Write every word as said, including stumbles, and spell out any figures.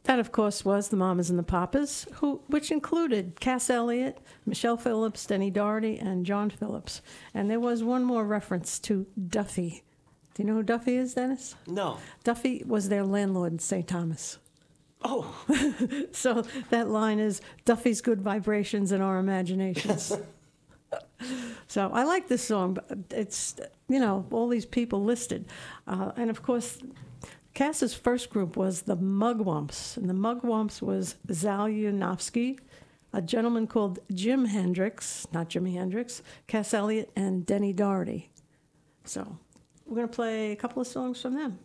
That, of course, was the Mamas and the Papas, who, which included Cass Elliot, Michelle Phillips, Denny Doherty, and John Phillips. And there was one more reference to Duffy. Do you know who Duffy is, Dennis? No. Duffy was their landlord in Saint Thomas. Oh. So that line is, Duffy's good vibrations in our imaginations. So I like this song. But it's, you know, all these people listed. Uh, and, of course, Cass's first group was the Mugwumps. And the Mugwumps was Zal Yanovsky, a gentleman called Jim Hendrix, not Jimi Hendrix, Cass Elliot, and Denny Doherty. So we're going to play a couple of songs from them.